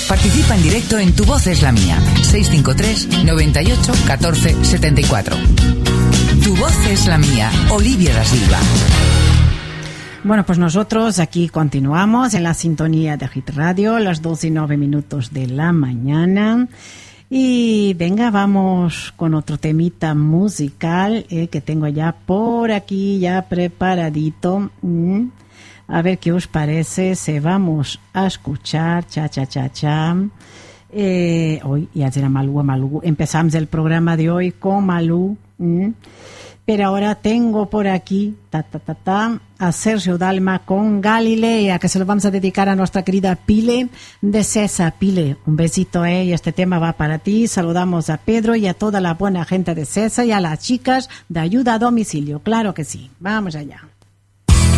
Participa en directo en Tu Voz es la Mía. 653 98 14 74. Tu Voz es la Mía. Olivia da Silva. Bueno, pues nosotros aquí continuamos en la sintonía de Hit Radio, las 12:09 de la mañana. Y venga, vamos con otro temita musical que tengo ya por aquí, ya preparadito. A ver qué os parece, se vamos a escuchar, hoy ya será Malú. Empezamos el programa de hoy con Malú. Pero ahora tengo por aquí a Sergio Dalma con Galilea, que se lo vamos a dedicar a nuestra querida Pile de Cesa. Pile, un besito, y este tema va para ti. Saludamos a Pedro y a toda la buena gente de Cesa y a las chicas de ayuda a domicilio. Claro que sí. Vamos allá.